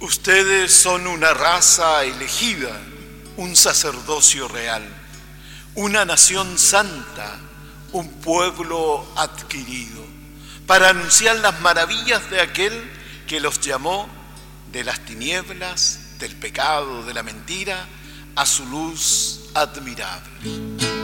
Ustedes son una raza elegida, un sacerdocio real, una nación santa, un pueblo adquirido, para anunciar las maravillas de aquel que los llamó de las tinieblas, del pecado, de la mentira, a su luz admirable.